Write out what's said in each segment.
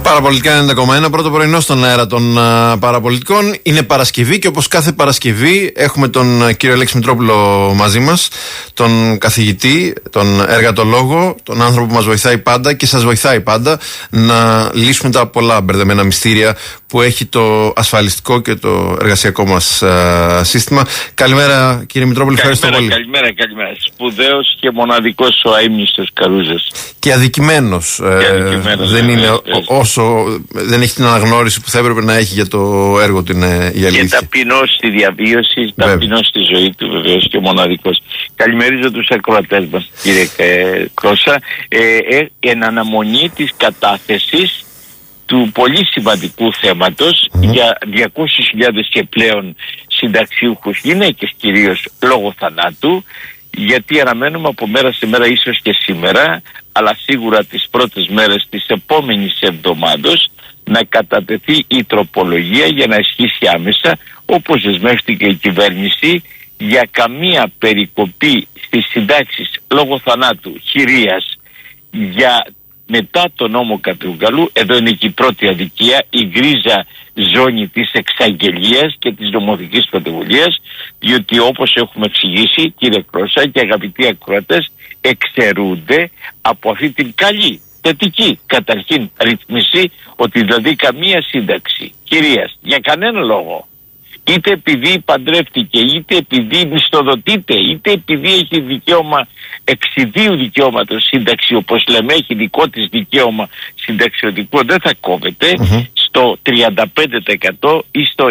Παραπολιτικά 90,1, πρώτο πρωινό στον αέρα των παραπολιτικών. Είναι Παρασκευή και όπως κάθε Παρασκευή έχουμε τον κύριο Αλέξη Μητρόπουλο μαζί μας, τον καθηγητή, τον εργατολόγο, τον άνθρωπο που μας βοηθάει πάντα και σας βοηθάει πάντα να λύσουμε τα πολλά μπερδεμένα μυστήρια που έχει το ασφαλιστικό και το εργασιακό μας σύστημα. Καλημέρα κύριε Μητρόπουλο, ευχαριστώ πολύ. Καλημέρα. Σπουδαίος και μοναδικός ο αείμνηστος Καρούζας. Και αδικημένος. Δεν είναι δεν έχει την αναγνώριση που θα έπρεπε να έχει για το έργο του, είναι η αλήθεια. Και ταπεινός στη διαβίωση, ταπεινός στη ζωή του βεβαίως και μοναδικός. Καλημερίζω τους ακροατές μας κύριε Κρόσα. Εν αναμονή της κατάθεσης του πολύ σημαντικού θέματος για 200.000 και πλέον συνταξιούχους γυναίκες κυρίως λόγω θανάτου, γιατί αναμένουμε από μέρα σε μέρα, ίσως και σήμερα, αλλά σίγουρα τις πρώτες μέρες της επόμενης εβδομάδος, να κατατεθεί η τροπολογία για να ισχύσει άμεσα, όπως δεσμεύτηκε η κυβέρνηση, για καμία περικοπή στις συντάξεις λόγω θανάτου χειρίας για μετά τον νόμο Κατρούγκαλου. Εδώ είναι και η πρώτη αδικία, η γκρίζα ζώνη της εξαγγελίας και της νομοθετικής πρωτοβουλίας, διότι όπως έχουμε εξηγήσει κύριε Κρόσα και αγαπητοί ακροατές, εξαιρούνται από αυτή την καλή, θετική καταρχήν ρυθμίση, ότι δηλαδή καμία σύνταξη κυρίας για κανένα λόγο, είτε επειδή παντρεύτηκε, είτε επειδή μισθοδοτείται, είτε επειδή έχει δικαίωμα εξιδίου δικαιώματος σύνταξη, όπως λέμε, έχει δικό της δικαίωμα συνταξιωτικό, δεν θα κόβεται στο 35% ή στο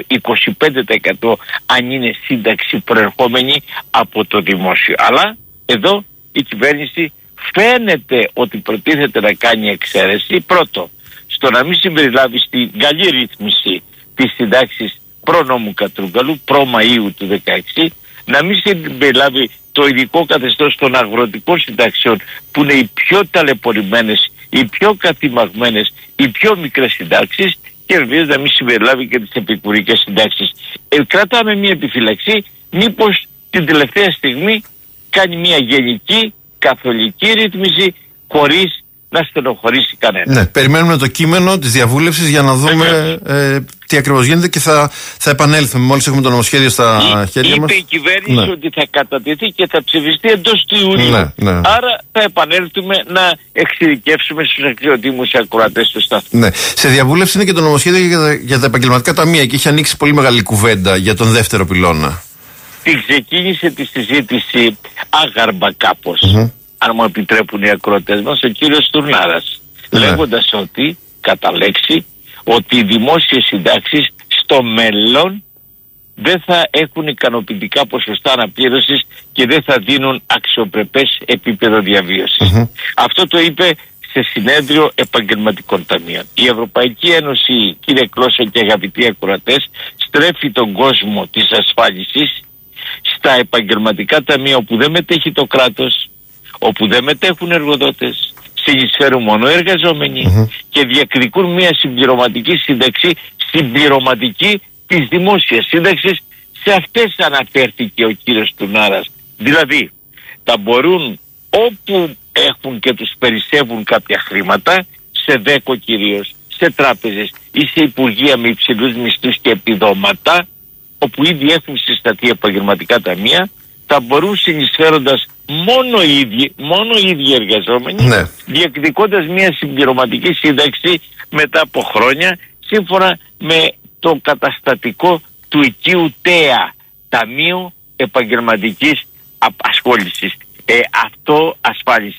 25% αν είναι σύνταξη προερχόμενη από το δημόσιο. Αλλά εδώ η κυβέρνηση φαίνεται ότι προτίθεται να κάνει εξαίρεση, πρώτο, στο να μην συμπεριλάβει στην καλή ρύθμιση της συντάξης προ-νόμου Κατρούγκαλου, προ-Μαΐου του 2016, να μην συμπεριλάβει το ειδικό καθεστώς των αγροτικών συντάξεων, που είναι οι πιο ταλαιπωρημένες, οι πιο καθημαγμένες, οι πιο μικρές συντάξεις, και βεβαίως να μην συμπεριλάβει και τις επικουρικές συντάξεις. Κρατάμε μια επιφύλαξη, μήπως την τελευταία στιγμή κάνει μια γενική καθολική ρύθμιση χωρίς να στενοχωρήσει κανένα. Ναι, περιμένουμε το κείμενο της διαβούλευσης για να δούμε τι ακριβώς γίνεται και θα επανέλθουμε μόλις έχουμε το νομοσχέδιο στα χέρια μας. Είπε η κυβέρνηση ότι θα κατατεθεί και θα ψηφιστεί εντός του Ιουνίου. Ναι. Άρα θα επανέλθουμε να εξειδικεύσουμε στους αξιότιμους ακροατές του σταθμού. Ναι. Σε διαβούλευση είναι και το νομοσχέδιο για τα επαγγελματικά ταμεία και έχει ανοίξει πολύ μεγάλη κουβέντα για τον δεύτερο πυλώνα. Την ξεκίνησε τη συζήτηση άγαρμα κάπως, αν μου επιτρέπουν οι ακροατές μας, ο κύριος Τουρνάρας, λέγοντας ότι, κατά λέξη, ότι οι δημόσιες συντάξεις στο μέλλον δεν θα έχουν ικανοποιητικά ποσοστά αναπλήρωσης και δεν θα δίνουν αξιοπρεπές επίπεδο διαβίωσης. Αυτό το είπε σε συνέδριο επαγγελματικών ταμείων. Η Ευρωπαϊκή Ένωση, κύριε Κλώσσα και αγαπητοί ακροατές, στρέφει τον κόσμο της ασφάλισης στα επαγγελματικά ταμεία όπου δεν μετέχει το κράτος, όπου δεν μετέχουν εργοδότες, συνεισφέρουν μόνο εργαζόμενοι και διεκδικούν μια συμπληρωματική σύνταξη συμπληρωματική της δημόσιας σύνταξης. Σε αυτές αναφέρθηκε ο κύριος Τουνάρας. Δηλαδή θα μπορούν, όπου έχουν και τους περισσεύουν κάποια χρήματα, σε ΔΕΚΟ κυρίως, σε τράπεζες ή σε υπουργεία με υψηλούς μισθούς και επιδόματα, όπου ήδη έχουν συσταθεί επαγγελματικά ταμεία, θα μπορούν συνεισφέροντας μόνο οι ίδιοι εργαζόμενοι, διεκδικώντας μια συμπληρωματική σύνταξη μετά από χρόνια, σύμφωνα με το καταστατικό του οικείου ΤΕΑ, Ταμείου Επαγγελματικής Απασχόλησης. Αυτό ασφάλιση.